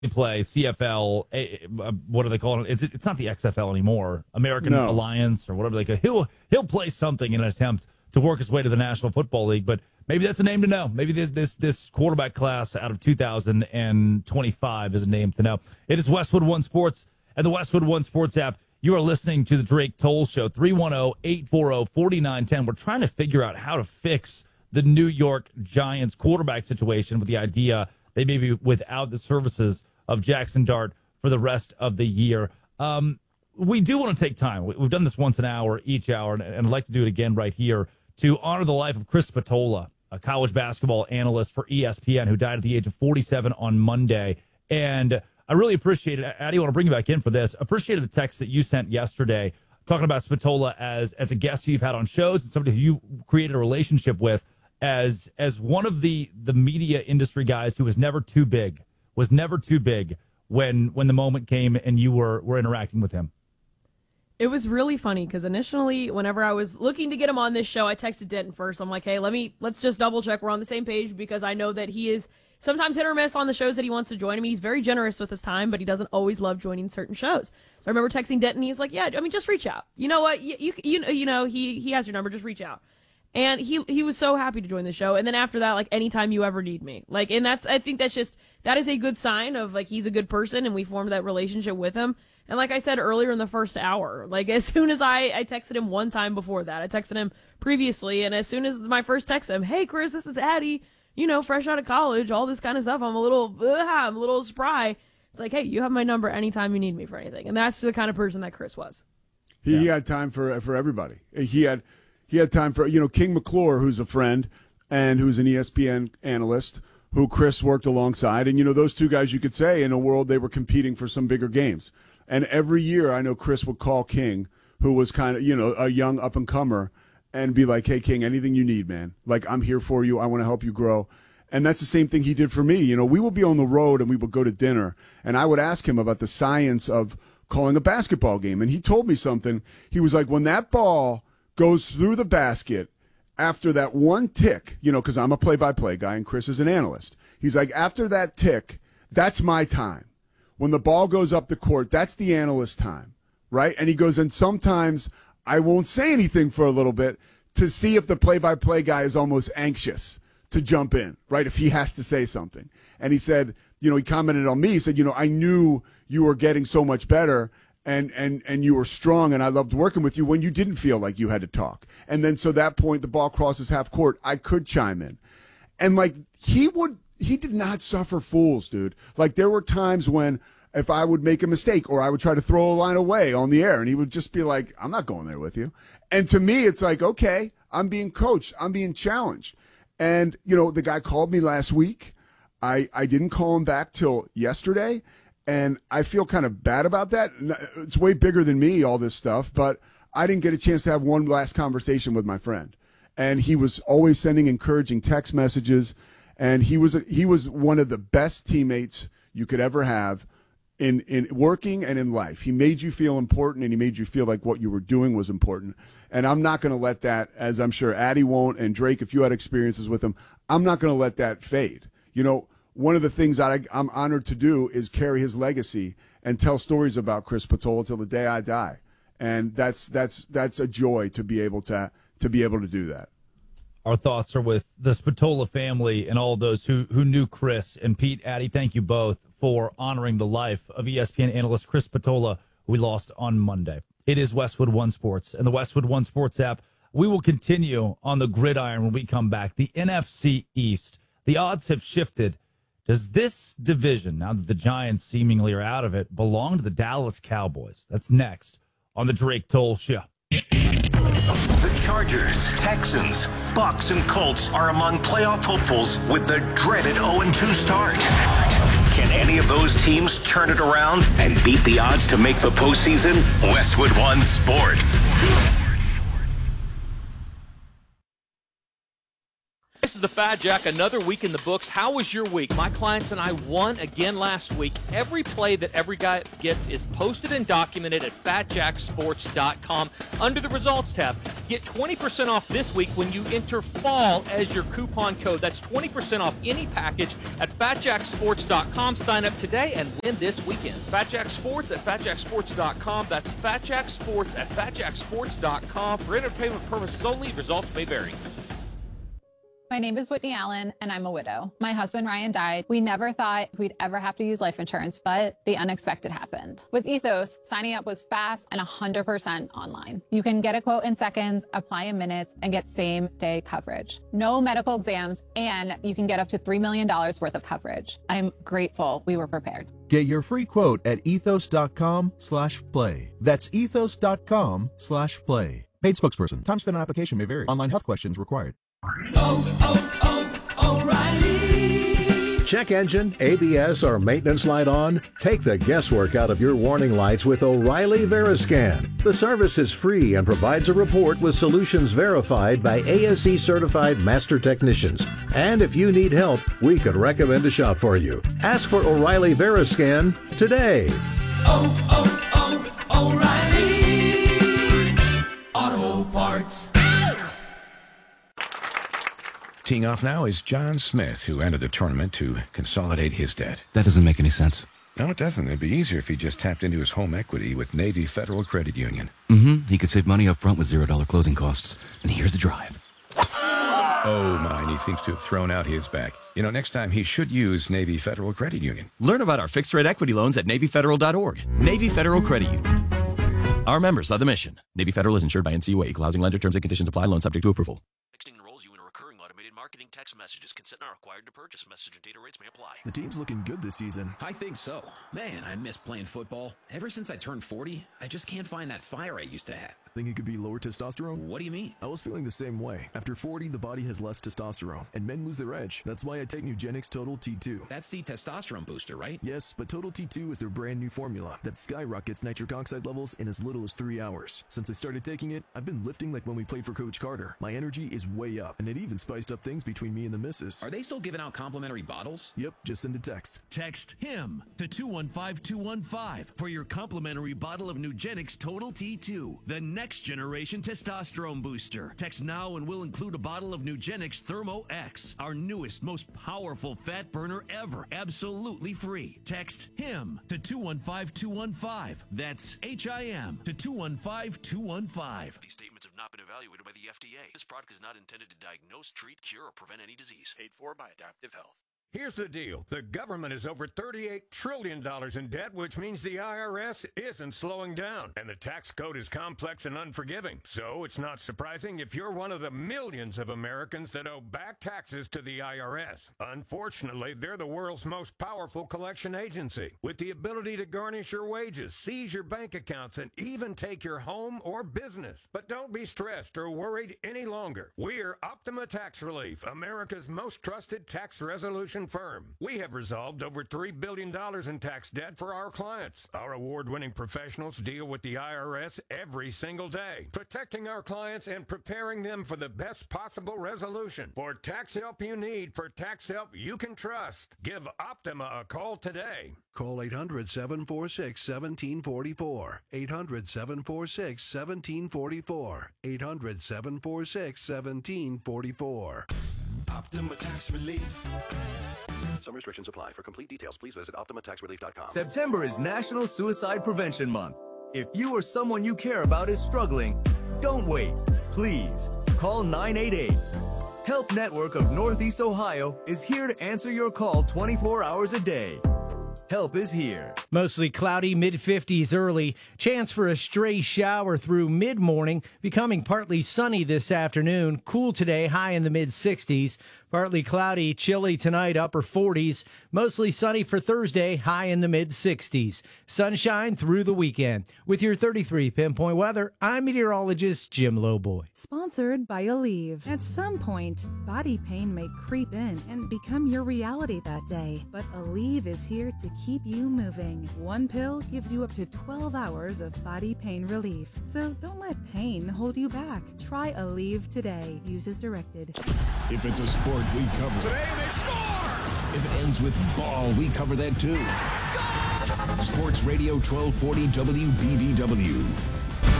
play CFL. What do they call it? It's not the XFL anymore. American Alliance or whatever they call. He'll play something in an attempt to work his way to the National Football League. But maybe that's a name to know. Maybe this quarterback class out of 2025 is a name to know. It is Westwood One Sports and the Westwood One Sports app. You are listening to the Drake Toll Show. 310-840-4910. We're trying to figure out how to fix the New York Giants quarterback situation with the idea they may be without the services of Jackson Dart for the rest of the year. We do want to take time. We've done this once an hour, each hour, and I'd like to do it again right here to honor the life of Chris Spatola, a college basketball analyst for ESPN who died at the age of 47 on Monday. And I really appreciate it. Addy, I want to bring you back in for this. Appreciated the text that you sent yesterday talking about Spatola as a guest you've had on shows and somebody who you created a relationship with as one of the media industry guys who was never too big when the moment came and you were interacting with him. It was really funny because initially, whenever I was looking to get him on this show, I texted Denton first. I'm like, hey, let's just double check we're on the same page because I know that he is sometimes hit or miss on the shows that he wants to join. I mean, he's very generous with his time, but he doesn't always love joining certain shows. So I remember texting Denton. He's like, yeah, I mean, just reach out. You know what? You know, he has your number. Just reach out. And he was so happy to join the show. And then after that, like, anytime you ever need me. Like, and I think that is a good sign of, like, he's a good person and we formed that relationship with him. And like I said earlier in the first hour, like, as soon as I texted him one time before that, I texted him previously, and as soon as my first text him, hey, Chris, this is Addy, you know, fresh out of college, all this kind of stuff, I'm a little spry. It's like, hey, you have my number anytime you need me for anything. And that's the kind of person that Chris was. He had time for everybody. He had time for, King McClure, who's a friend and who's an ESPN analyst, who Chris worked alongside. And, those two guys, you could say, in a world they were competing for some bigger games. And every year I know Chris would call King, who was kind of, a young up-and-comer, and be like, hey, King, anything you need, man. Like, I'm here for you. I want to help you grow. And that's the same thing he did for me. We would be on the road and we would go to dinner, and I would ask him about the science of calling a basketball game. And he told me something. He was like, when that ball goes through the basket after that one tick, because I'm a play-by-play guy and Chris is an analyst. He's like, after that tick, that's my time. When the ball goes up the court, that's the analyst time, right? And he goes, and sometimes I won't say anything for a little bit to see if the play-by-play guy is almost anxious to jump in, right, if he has to say something. And he said, he commented on me. He said, I knew you were getting so much better and you were strong, and I loved working with you when you didn't feel like you had to talk. And then so that point, the ball crosses half court, I could chime in. And, like, he did not suffer fools, dude. Like, there were times when if I would make a mistake or I would try to throw a line away on the air, and he would just be like, I'm not going there with you. And to me, it's like, okay, I'm being coached. I'm being challenged. And, the guy called me last week. I didn't call him back till yesterday, and I feel kind of bad about that. It's way bigger than me, all this stuff, but I didn't get a chance to have one last conversation with my friend. And he was always sending encouraging text messages. And he was one of the best teammates you could ever have in working and in life. He made you feel important, and he made you feel like what you were doing was important. And I'm not going to let that, as I'm sure Addy won't, and Drake, if you had experiences with him, I'm not going to let that fade. One of the things that I'm honored to do is carry his legacy and tell stories about Chris Spatola till the day I die. And that's a joy to be able to do that. Our thoughts are with the Spatola family and all those who knew Chris. And Pete, Addy, thank you both for honoring the life of ESPN analyst Chris Spatola, who we lost on Monday. It is Westwood One Sports and the Westwood One Sports app. We will continue on the gridiron when we come back. The NFC East, the odds have shifted. Does this division, now that the Giants seemingly are out of it, belong to the Dallas Cowboys? That's next on the Drake Toll Show. The Chargers, Texans, Bucks, and Colts are among playoff hopefuls with the dreaded 0-2 start. Can any of those teams turn it around and beat the odds to make the postseason? Westwood One Sports. This is is the Fat Jack. Another week in the books. How was your week? My clients and I won again last week. Every play that every guy gets is posted and documented at fatjacksports.com under the results tab. Get 20% off this week when you enter FALL as your coupon code. That's 20% off any package at fatjacksports.com. Sign up today and win this weekend. Fat Jack Sports at fatjacksports.com. That's Fat Jack Sports at fatjacksports.com. For entertainment purposes only, results may vary. My name is Whitney Allen, and I'm a widow. My husband, Ryan, died. We never thought we'd ever have to use life insurance, but the unexpected happened. With Ethos, signing up was fast and 100% online. You can get a quote in seconds, apply in minutes, and get same-day coverage. No medical exams, and you can get up to $3 million worth of coverage. I'm grateful we were prepared. Get your free quote at ethos.com/play. That's ethos.com/play. Paid spokesperson. Time spent on application may vary. Online health questions required. O'Reilly. Check engine, ABS, or maintenance light on? Take the guesswork out of your warning lights with O'Reilly Veriscan. The service is free and provides a report with solutions verified by ASE certified master technicians. And if you need help, we could recommend a shop for you. Ask for O'Reilly Veriscan today. O'Reilly Auto Parts. Teeing off now is John Smith, who entered the tournament to consolidate his debt. That doesn't make any sense. No, it doesn't. It'd be easier if he just tapped into his home equity with Navy Federal Credit Union. He could save money up front with $0 closing costs. And here's the drive. Oh, my, and he seems to have thrown out his back. You know, next time he should use Navy Federal Credit Union. Learn about our fixed-rate equity loans at NavyFederal.org. Navy Federal Credit Union. Our members are the mission. Navy Federal is insured by NCUA. Equal housing lender. Terms and conditions apply. Loan subject to approval. Texting enrolls you in a recurring automated marketing text messages. Consent not required to purchase. Message and data rates may apply. The team's looking good this season. I think so. Man, I miss playing football. Ever since I turned 40, I just can't find that fire I used to have. Think it could be lower testosterone? What do you mean? I was feeling the same way. After 40, the body has less testosterone, and men lose their edge. That's why I take Nugenix Total T2. That's the testosterone booster, right? Yes, but Total T2 is their brand new formula that skyrockets nitric oxide levels in as little as 3 hours. Since I started taking it, I've been lifting like when we played for Coach Carter. My energy is way up, and it even spiced up things between me and the missus. Are they still giving out complimentary bottles? Yep, just send a text. Text HIM to 215-215 for your complimentary bottle of Nugenix Total T2, the next generation testosterone booster. Text now and we'll include a bottle of Nugenix Thermo X, our newest, most powerful fat burner ever, absolutely free. Text HIM to 215-215. That's HIM to 215-215. These statements have not been evaluated by the FDA. This product is not intended to diagnose, treat, cure, or prevent any disease. Paid for by Adaptive Health. Here's the deal. The government is over $38 trillion in debt, which means the IRS isn't slowing down. And the tax code is complex and unforgiving. So it's not surprising if you're one of the millions of Americans that owe back taxes to the IRS. Unfortunately, they're the world's most powerful collection agency, with the ability to garnish your wages, seize your bank accounts, and even take your home or business. But don't be stressed or worried any longer. We're Optima Tax Relief, America's most trusted tax resolution firm. We have resolved over $3 billion in tax debt for our clients. Our award-winning professionals deal with the IRS every single day, protecting our clients and preparing them for the best possible resolution. For tax help you need, for tax help you can trust, give Optima a call today. Call 800-746-1744. 800-746-1744. 800-746-1744. Optima Tax Relief. Some restrictions apply. For complete details, please visit OptimaTaxRelief.com. September is National Suicide Prevention Month. If you or someone you care about is struggling, don't wait. Please, call 988. Help Network of Northeast Ohio is here to answer your call 24 hours a day. Help is here. Mostly cloudy, mid-50s early. Chance for a stray shower through mid-morning. Becoming partly sunny this afternoon. Cool today, high in the mid-60s. Partly cloudy, chilly tonight, upper 40s. Mostly sunny for Thursday, high in the mid-60s. Sunshine through the weekend. With your 33 Pinpoint Weather, I'm meteorologist Jim Lowboy. Sponsored by Aleve. At some point, body pain may creep in and become your reality that day. But Aleve is here to keep you moving. One pill gives you up to 12 hours of body pain relief. So don't let pain hold you back. Try Aleve today. Use as directed. If it's a sport sport, we cover it. Today they score! If it ends with ball, we cover that too. Score! Sports Radio 1240 WBBW.